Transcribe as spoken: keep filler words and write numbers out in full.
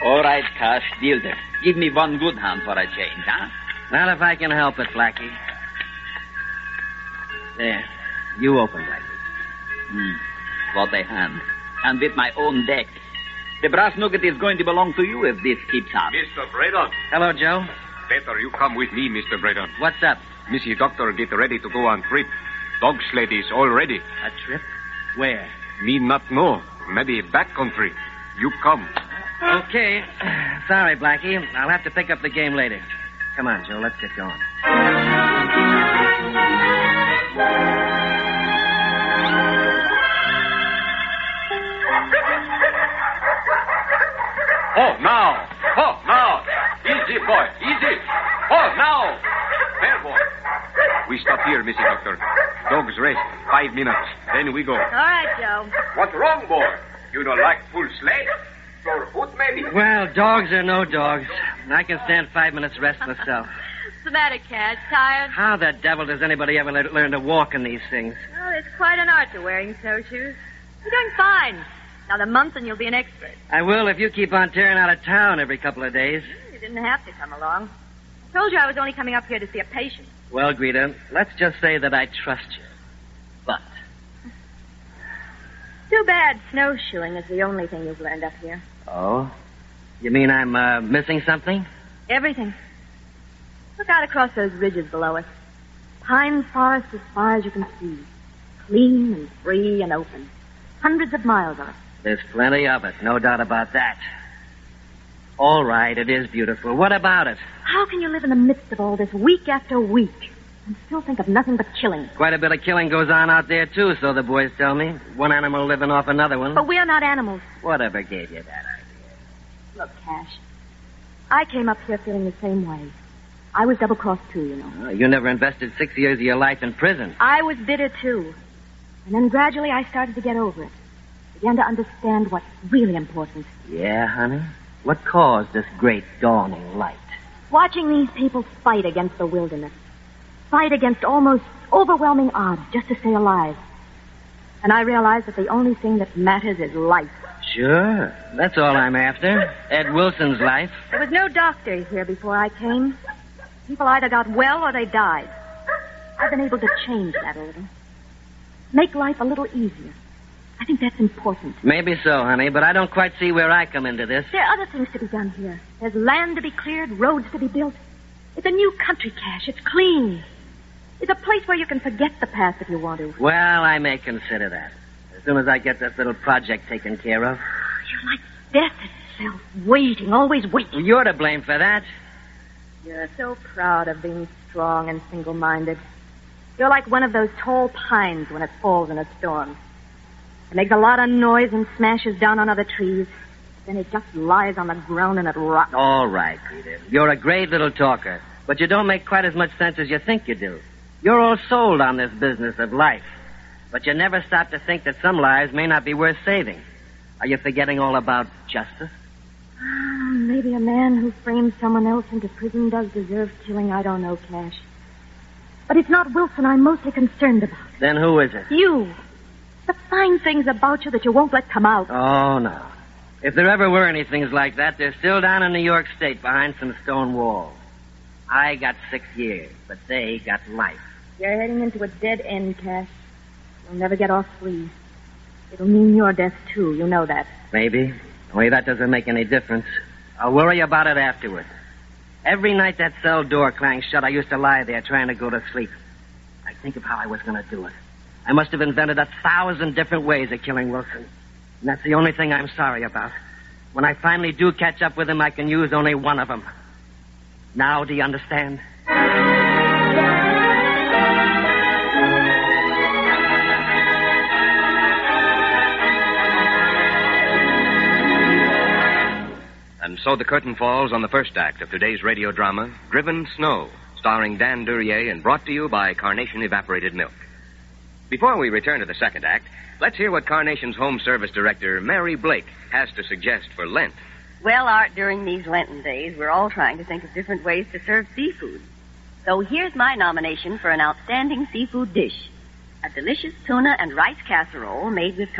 All right, Cash, deal there. Give me one good hand for a change, huh? Well, if I can help it, Blackie. There. You open, Blackie. Hmm. What a hand. And with my own deck. The brass nugget is going to belong to you if this keeps up. Mister Braden. Hello, Joe. Better you come with me, Mister Braden. What's up? Missy Doctor get ready to go on trip. Dog sled is all ready. A trip? Where? Me not know. Maybe back country. You come. Okay. Sorry, Blackie. I'll have to pick up the game later. Come on, Joe. Let's get going. Oh, now. Oh, now. Easy, boy. Easy. Oh, now. Fair, boy. We stop here, Missy Doctor. Dogs rest. Five minutes. Then we go. All right, Joe. What's wrong, boy? You don't like full sled? Your foot, maybe? Well, dogs or no dogs, I can stand five minutes rest myself. What's the matter, Cash? Tired? How the devil does anybody ever le- learn to walk in these things? Well, it's quite an art to wearing snowshoes. You're doing fine. Another month and you'll be an expert. I will if you keep on tearing out of town every couple of days. You didn't have to come along. I told you I was only coming up here to see a patient. Well, Greta, let's just say that I trust you. But... Too bad snowshoeing is the only thing you've learned up here. Oh? You mean I'm uh, missing something? Everything. Look out across those ridges below us. Pine forest as far as you can see. Clean and free and open. Hundreds of miles of it. There's plenty of it, no doubt about that. All right, it is beautiful. What about it? How can you live in the midst of all this week after week and still think of nothing but killing? Quite a bit of killing goes on out there, too, so the boys tell me. One animal living off another one. But we're not animals. Whatever gave you that idea? Look, Cash, I came up here feeling the same way. I was double-crossed, too, you know. Oh, you never invested six years of your life in prison. I was bitter, too. And then gradually I started to get over it. Began to understand what's really important. Yeah, honey? What caused this great dawning light? Watching these people fight against the wilderness. Fight against almost overwhelming odds just to stay alive. And I realized that the only thing that matters is life. Sure. That's all I'm after. Ed Wilson's life. There was no doctor here before I came. People either got well or they died. I've been able to change that a little. Make life a little easier. I think that's important. Maybe so, honey, but I don't quite see where I come into this. There are other things to be done here. There's land to be cleared, roads to be built. It's a new country, Cash. It's clean. It's a place where you can forget the past if you want to. Well, I may consider that. As soon as I get this little project taken care of. You're like death itself, waiting, always waiting. You're to blame for that. You're so proud of being strong and single-minded. You're like one of those tall pines when it falls in a storm. It makes a lot of noise and smashes down on other trees. Then it just lies on the ground and it rots. All right, Peter. You're a great little talker, but you don't make quite as much sense as you think you do. You're all sold on this business of life, but you never stop to think that some lives may not be worth saving. Are you forgetting all about justice? Oh, maybe a man who frames someone else into prison does deserve killing. I don't know, Cash. But it's not Wilson I'm mostly concerned about. Then who is it? You. The fine things about you that you won't let come out. Oh, no. If there ever were any things like that, they're still down in New York State behind some stone walls. I got six years, but they got life. You're heading into a dead end, Cash. You'll never get off free. It'll mean your death, too. You know that. Maybe. Only that doesn't make any difference. I'll worry about it afterward. Every night that cell door clanged shut, I used to lie there trying to go to sleep. I'd think of how I was going to do it. I must have invented a thousand different ways of killing Wilson. And that's the only thing I'm sorry about. When I finally do catch up with him, I can use only one of them. Now, do you understand? And so the curtain falls on the first act of today's radio drama, Driven Snow, starring Dan Duryea and brought to you by Carnation Evaporated Milk. Before we return to the second act, let's hear what Carnation's Home Service Director, Mary Blake, has to suggest for Lent. Well, Art, during these Lenten days, we're all trying to think of different ways to serve seafood. So here's my nomination for an outstanding seafood dish. A delicious tuna and rice casserole made with